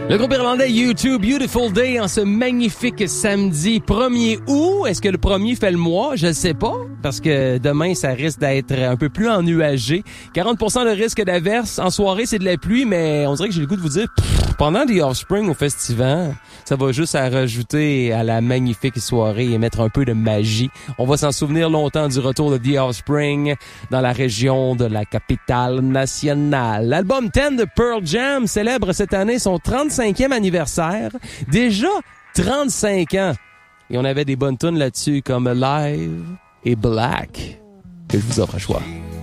Le groupe irlandais U2, Beautiful Day, en ce magnifique samedi 1er août. Est-ce que le 1er fait le mois? Je ne sais pas, parce que demain, ça risque d'être un peu plus ennuagé. 40% de risque d'averse. En soirée, c'est de la pluie, mais on dirait que j'ai le goût de vous dire, pendant The Offspring au festival, ça va juste à rajouter à la magnifique soirée et mettre un peu de magie. On va s'en souvenir longtemps du retour de The Offspring dans la région de la capitale nationale. L'album 10 de Pearl Jam célèbre cette année son 35e anniversaire. Déjà 35 ans. Et on avait des bonnes tunes là-dessus comme Alive et Black que je vous offre à choix.